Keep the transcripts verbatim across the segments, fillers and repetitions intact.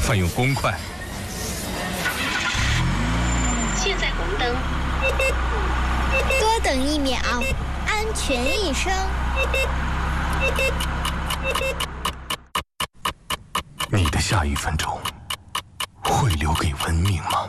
烦用公筷。 现在红灯， 多等一秒，安全一生。 你的下一分钟会留给文明吗？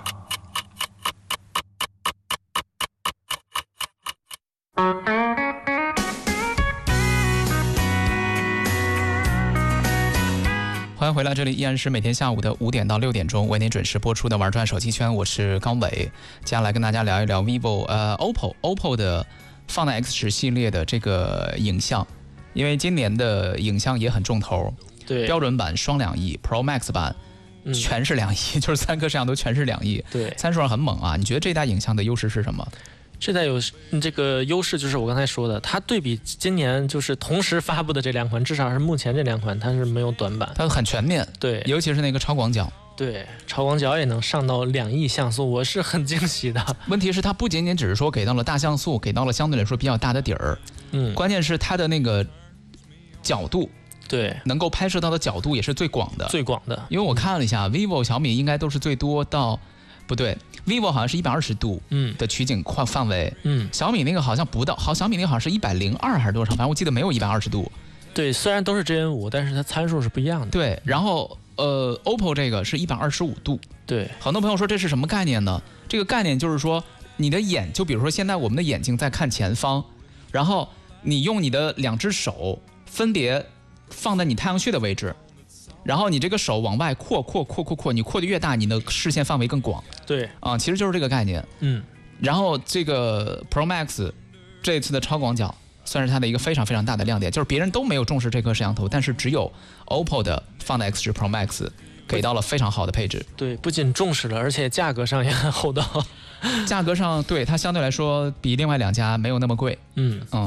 欢迎回来，这里依然是每天下午的五点到六点钟为您准时播出的玩转手机圈，我是高伟。接下来跟大家聊一聊 vivo 呃 OPPO OPPO 的放大 X 十系列的这个影像，因为今年的影像也很重头， 对， 标准版双两亿 ，Pro Max 版全是两亿，嗯、就是三颗摄像头全是两亿， 对， 参数上很猛啊。你觉得这代影像的优势是什么？ 这代有这个优势就是我刚才说的，它对比今年就是同时发布的这两款，至少是目前这两款它是没有短板， 它很全面， 对， 尤其是那个超广角， 对，超广角也能上到两亿像素，我是很惊喜的。 问题是它不仅仅只是说给到了大像素，给到了相对来说比较大的底儿， 嗯， 关键是它的那个角度， 对， 能够拍摄到的角度也是最广的， 最广的。 因为我看了一下、嗯、vivo 小米应该都是最多到。不对 ，vivo 好像是一百二十度的取景范范围，嗯，小米那个好像不到，好，小米那个好像是一百零二还是多少？反正我记得没有一百二十度。 对，虽然都是 G N 五，但是它参数是不一样的。 对，然后呃 ，O P P O 这个是一百二十五度。 对， 很多朋友说这是什么概念呢？这个概念就是说，你的眼，就比如说现在我们的眼睛在看前方，然后你用你的两只手分别放在你太阳穴的位置。然后你这个手往外扩扩扩扩扩，你扩得越大，你的视线范围更广。 对啊，其实就是这个概念。 嗯， 然后这个 Pro Max 这次的超广角算是它的一个非常非常大的亮点，就是别人都没有重视这颗摄像头，但是只有 O P P O 的放大 X 十 Pro Max 给到了非常好的配置。 对，不仅重视了，而且价格上也很厚道。 价格上对它相对来说比另外两家没有那么贵。 嗯嗯。